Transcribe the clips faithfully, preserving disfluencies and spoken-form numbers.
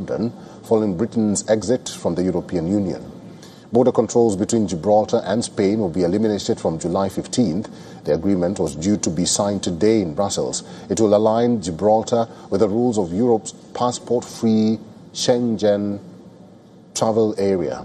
London following Britain's exit from the European Union. Border controls between Gibraltar and Spain will be eliminated from July fifteenth. The agreement was due to be signed today in Brussels. It will align Gibraltar with the rules of Europe's passport-free Schengen travel area.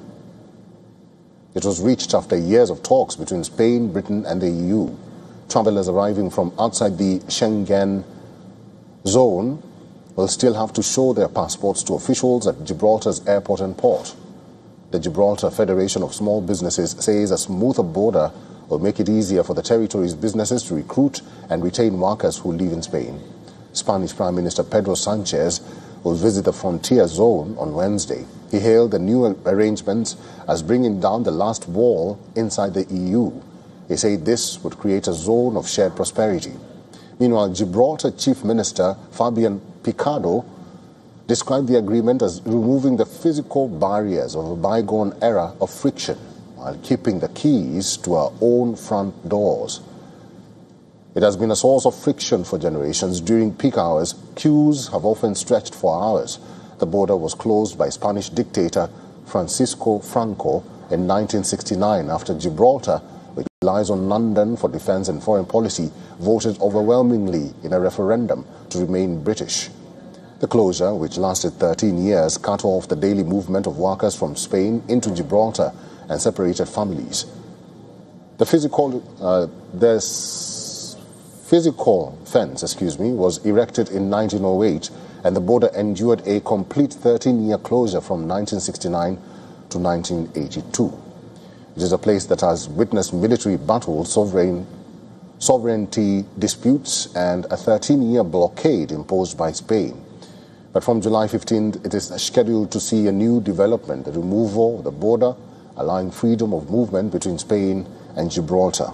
It was reached after years of talks between Spain, Britain and the E U. Travelers arriving from outside the Schengen zone will still have to show their passports to officials at Gibraltar's airport and port. The Gibraltar Federation of Small Businesses says a smoother border will make it easier for the territory's businesses to recruit and retain workers who live in Spain. Spanish Prime Minister Pedro Sanchez will visit the frontier zone on Wednesday. He hailed the new arrangements as bringing down the last wall inside the E U. He said this would create a zone of shared prosperity. Meanwhile, Gibraltar Chief Minister Fabian Picardo described the agreement as removing the physical barriers of a bygone era of friction while keeping the keys to our own front doors. It has been a source of friction for generations. During peak hours, queues have often stretched for hours. The border was closed by Spanish dictator Francisco Franco in nineteen sixty-nine after Gibraltar, which relies on London for defense and foreign policy, voted overwhelmingly in a referendum to remain British. The closure, which lasted thirteen years, cut off the daily movement of workers from Spain into Gibraltar and separated families. The physical, uh, this physical fence, excuse me, was erected in nineteen oh eight, and the border endured a complete thirteen-year closure from nineteen sixty-nine to nineteen eighty-two. It is a place that has witnessed military battles, sovereign, sovereignty disputes, and a thirteen-year blockade imposed by Spain. But from July fifteenth, it is scheduled to see a new development, the removal of the border, allowing freedom of movement between Spain and Gibraltar.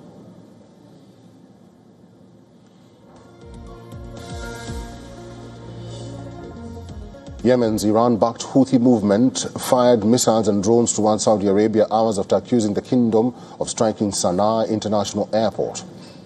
Yemen's Iran-backed Houthi movement fired missiles and drones towards Saudi Arabia hours after accusing the kingdom of striking Sana'a International Airport.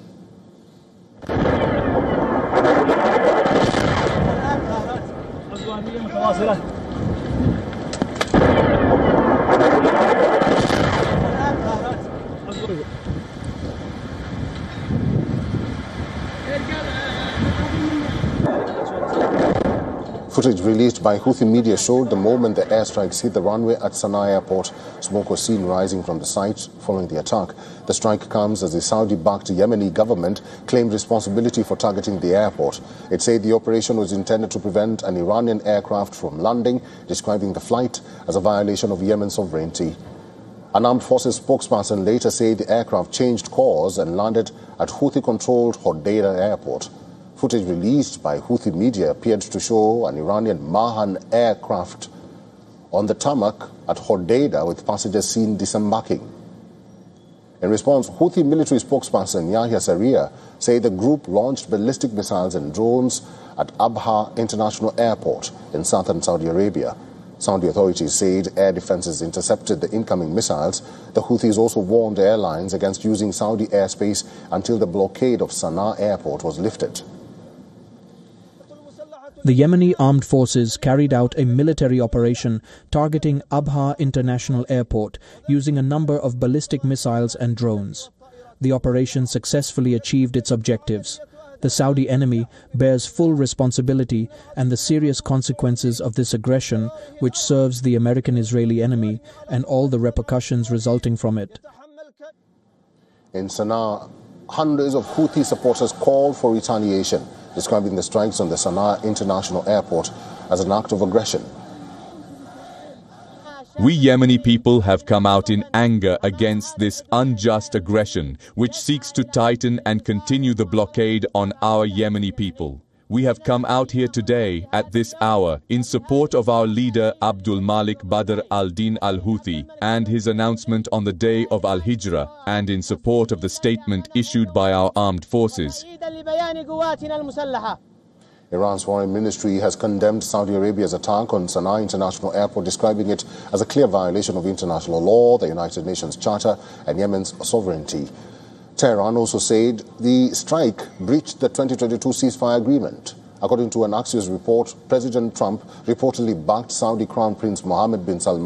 Footage released by Houthi media showed the moment the airstrikes hit the runway at Sana'a Airport. Smoke was seen rising from the site following the attack. The strike comes as the Saudi-backed Yemeni government claimed responsibility for targeting the airport. It said the operation was intended to prevent an Iranian aircraft from landing, describing the flight as a violation of Yemen's sovereignty. An armed forces spokesperson later said the aircraft changed course and landed at Houthi-controlled Hodeidah Airport. Footage released by Houthi media appeared to show an Iranian Mahan aircraft on the tarmac at Hodeidah with passengers seen disembarking. In response, Houthi military spokesperson Yahya Sarriya said the group launched ballistic missiles and drones at Abha International Airport in southern Saudi Arabia. Saudi authorities said air defenses intercepted the incoming missiles. The Houthis also warned airlines against using Saudi airspace until the blockade of Sana'a Airport was lifted. The Yemeni armed forces carried out a military operation targeting Abha International Airport using a number of ballistic missiles and drones. The operation successfully achieved its objectives. The Saudi enemy bears full responsibility and the serious consequences of this aggression, which serves the American-Israeli enemy, and all the repercussions resulting from it. In Sana'a, hundreds of Houthi supporters called for retaliation, describing the strikes on the Sana'a International Airport as an act of aggression. We Yemeni people have come out in anger against this unjust aggression, which seeks to tighten and continue the blockade on our Yemeni people. We have come out here today, at this hour, in support of our leader Abdul Malik Badr al-Din al-Houthi and his announcement on the day of Al-Hijrah, and in support of the statement issued by our armed forces. Iran's foreign ministry has condemned Saudi Arabia's attack on Sana'a International Airport, describing it as a clear violation of international law, the United Nations Charter, and Yemen's sovereignty. Tehran also said the strike breached the twenty twenty-two ceasefire agreement. According to an Axios report, President Trump reportedly backed Saudi Crown Prince Mohammed bin Salman